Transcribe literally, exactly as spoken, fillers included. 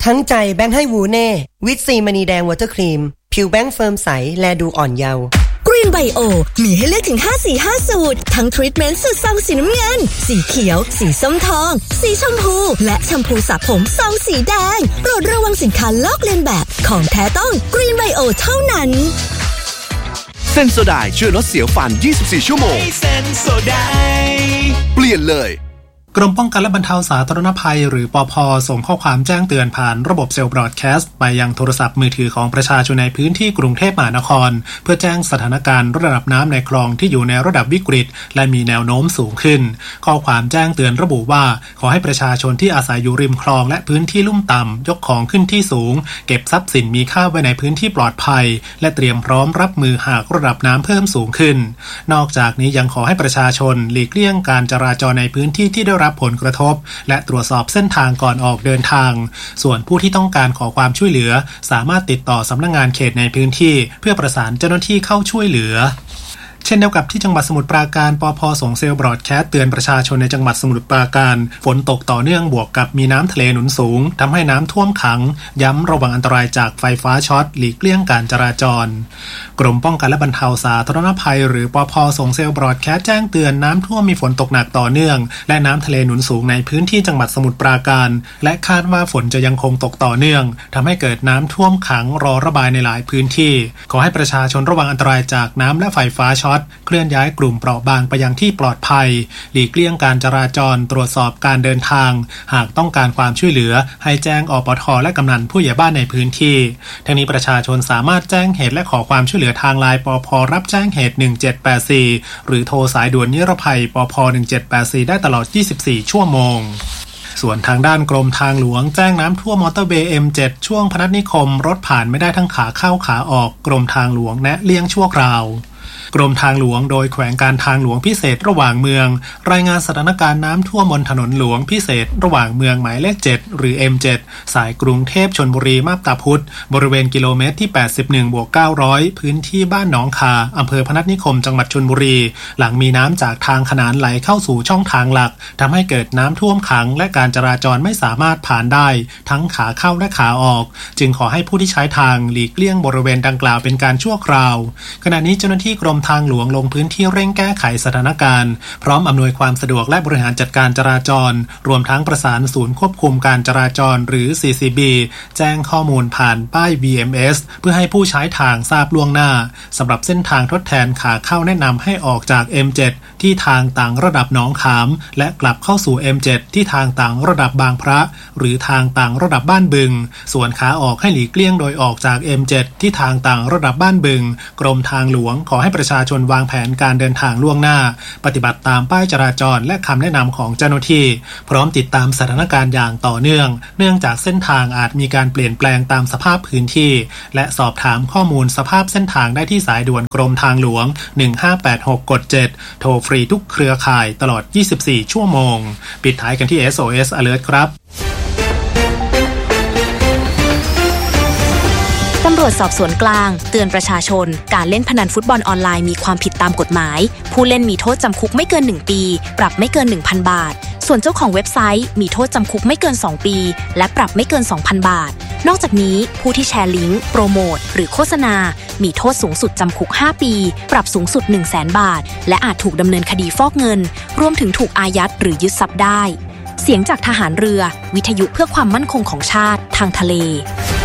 ทั้งใจแบงค์ให้วูเน่วิตซีมณีแดงวอเตอร์ครีมผิวแบงค์เฟิร์มใสและดูอ่อนเยาว์กรีนไบโอมีให้เลือกถึงห้าสีห้าสูตรทั้งทรีทเมนต์สูตรซองสีน้ำเงินสีเขียวสีส้มทองสีชมพูและแชมพูสระผมซองสีแดงโปรดระวังสินค้าลอกเลียนแบบของแท้ต้องกรีนไบโอเท่านั้นเซนโซไดช่วยลดเสียวฟันยี่สิบสี่ชั่วโมงเซนโซไดเปลี่ยนเลยกรมป้องกันและบรรเทาสาธารณภัยหรือปภ.ส่งข้อความแจ้งเตือนผ่านระบบเซลล์บรอดแคสต์ไปยังโทรศัพท์มือถือของประชาชนในพื้นที่กรุงเทพมหานครเพื่อแจ้งสถานการณ์ระดับน้ำในคลองที่อยู่ในระดับวิกฤตและมีแนวโน้มสูงขึ้นข้อความแจ้งเตือนระบุว่าขอให้ประชาชนที่อาศัยอยู่ริมคลองและพื้นที่ลุ่มต่ำยกของขึ้นที่สูงเก็บทรัพย์สินมีค่าไว้ในพื้นที่ปลอดภัยและเตรียมพร้อมรับมือหากระดับน้ำเพิ่มสูงขึ้นนอกจากนี้ยังขอให้ประชาชนหลีกเลี่ยงการจราจรในพื้นที่ที่ได้รับผลกระทบและตรวจสอบเส้นทางก่อนออกเดินทางส่วนผู้ที่ต้องการขอความช่วยเหลือสามารถติดต่อสำนักงานเขตในพื้นที่เพื่อประสานเจ้าหน้าที่เข้าช่วยเหลือเช่นเดียวกับที่จังหวัดสมุทรปราการปภ.ส่งเซลล์บรอดแคสต์เตือนประชาชนในจังหวัดสมุทรปราการฝนตกต่อเนื่องบวกกับมีน้ำทะเลหนุนสูงทำให้น้ำท่วมขังย้ำระวังอันตรายจากไฟฟ้าช็อตหลีกเลี่ยงการจราจรกรมป้องกันและบรรเทาสาธารณภัยหรือปภ.ส่งเซลล์บรอดแคสต์แจ้งเตือนน้ำท่วมมีฝนตกหนักต่อเนื่องและน้ำทะเลหนุนสูงในพื้นที่จังหวัดสมุทรปราการและคาดว่าฝนจะยังคงตกต่อเนื่องทำให้เกิดน้ำท่วมขังรอระบายในหลายพื้นที่ขอให้ประชาชนระวังอันตรายจากน้ำและไฟฟ้าช็อตเคลื่อนย้ายกลุ่มเปราะบางไปยังที่ปลอดภัยหลีกเลี่ยงการจราจรตรวจสอบการเดินทางหากต้องการความช่วยเหลือให้แจ้งอปท.และกำนันผู้ใหญ่บ้านในพื้นที่ทั้งนี้ประชาชนสามารถแจ้งเหตุและขอความช่วยเหลือทางไลน์ปภ.รับแจ้งเหตุหนึ่งเจ็ดแปดสี่หรือโทรสายด่วนนิรภัยปภ.หนึ่งเจ็ดแปดสี่ได้ตลอดยี่สิบสี่ชั่วโมงส่วนทางด้านกรมทางหลวงแจ้งน้ำท่วมมอเตอร์เวย์ เอ็ม เจ็ด ช่วงพนัสนิคมรถผ่านไม่ได้ทั้งขาเข้าขาออกกรมทางหลวงแนะเลี่ยงชั่วคราวกรมทางหลวงโดยแขวงการทางหลวงพิเศษระหว่างเมืองรายงานสถานการณ์น้ำท่วมบนถนนหลวงพิเศษระหว่างเมืองหมายเลขเจ็ดหรือ เอ็ม เจ็ด สายกรุงเทพชลบุรีมาบตาพุธบริเวณกิโลเมตรที่ แปดสิบเอ็ดบวกเก้าร้อย พื้นที่บ้านหนองคาอำเภอพนัสนิคมจังหวัดชลบุรีหลังมีน้ำจากทางขนานไหลเข้าสู่ช่องทางหลักทำให้เกิดน้ำท่วมขังและการจราจรไม่สามารถผ่านได้ทั้งขาเข้าและขาออกจึงขอให้ผู้ที่ใช้ทางหลีกเลี่ยงบริเวณดังกล่าวเป็นการชั่วคราวขณะนี้เจ้าหน้าที่กรมทางหลวงลงพื้นที่เร่งแก้ไขสถานการณ์พร้อมอำนวยความสะดวกและบริหารจัดการจราจรรวมทั้งประสานศูนย์ควบคุมการจราจรหรือ ซี ซี บี แจ้งข้อมูลผ่านป้าย วี เอ็ม เอส เพื่อให้ผู้ใช้ทางทราบล่วงหน้าสำหรับเส้นทางทดแทนขาเข้าแนะนำให้ออกจาก เอ็ม เจ็ด ที่ทางต่างระดับหนองขามและกลับเข้าสู่ เอ็ม เจ็ด ที่ทางต่างระดับบางพระหรือทางต่างระดับบ้านบึงส่วนขาออกให้หลีกเลี่ยงโดยออกจาก เอ็ม เจ็ด ที่ทางต่างระดับบ้านบึงกรมทางหลวงขอให้ประชาชนวางแผนการเดินทางล่วงหน้าปฏิบัติตามป้ายจราจรและคำแนะนำของเจ้าหน้าที่พร้อมติดตามสถานการณ์อย่างต่อเนื่องเนื่องจากเส้นทางอาจมีการเปลี่ยนแปลงตามสภาพพื้นที่และสอบถามข้อมูลสภาพเส้นทางได้ที่สายด่วนกรมทางหลวงหนึ่งห้าแปดหกกดเจ็ดโทรฟรีทุกเครือข่ายตลอดยี่สิบสี่ชั่วโมงปิดท้ายกันที่ เอส โอ เอส Alert ครับตำรวจสอบสวนกลางเตือนประชาชนการเล่นพนันฟุตบอลออนไลน์มีความผิดตามกฎหมายผู้เล่นมีโทษจำคุกไม่เกินหนึ่งปีปรับไม่เกิน หนึ่งพัน บาทส่วนเจ้าของเว็บไซต์มีโทษจำคุกไม่เกินสองปีและปรับไม่เกิน สองพัน บาทนอกจากนี้ผู้ที่แชร์ลิงก์โปรโมทหรือโฆษณามีโทษสูงสุดจำคุกห้าปีปรับสูงสุด หนึ่งแสน บาทและอาจถูกดำเนินคดีฟอกเงินรวมถึงถูกอายัดหรือยึดทรัพย์ได้เสียงจากทหารเรือวิทยุเพื่อความมั่นคงของชาติทางทะเล